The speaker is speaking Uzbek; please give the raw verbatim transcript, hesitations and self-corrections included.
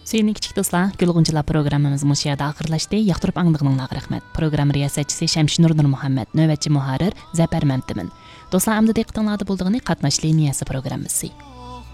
Suyunli kichik do'stlar, Gulg'unchilar programmamiz mush yerda oxirlashdi. Yoqtirib anglaganlarga rahmat. Program riyosatchisi Shamshinur Nur Muhammad, navbatchi muharrir Zafar Mamtimin. Do'stlar, amda diqqatingizda bo'ldig'ini qatnash liniyasi programmasi.